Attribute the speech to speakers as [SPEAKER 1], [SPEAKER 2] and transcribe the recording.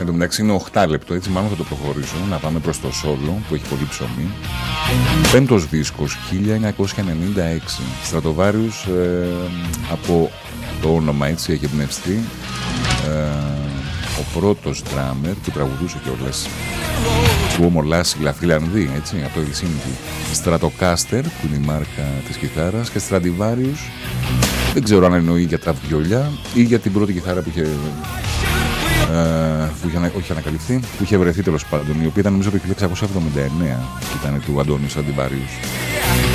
[SPEAKER 1] Εν τω μεταξύ είναι 8 λεπτό, έτσι μάλλον θα το προχωρήσω. Να πάμε προς το σόλο που έχει πολύ ψωμί. Πέμπτος δίσκος, 1996. Στρατοβάριους, από το όνομα έτσι έχει εμπνευστεί. Ο πρώτος drummer που τραγουδούσε κιόλας. Του ομολάσει la Φιλανδή, έτσι, από το Ελσίνκι. Stratocaster, που είναι η μάρκα της κιθάρας, και Stradivarius, δεν ξέρω αν εννοεί για τραβιολιά ή για την πρώτη κιθάρα που είχε, όχι ανακαλυφθεί, που είχε βρεθεί τέλος πάντων, η οποία ήταν νομίζω το 1679 και ήταν του Αντώνιου Stradivarius.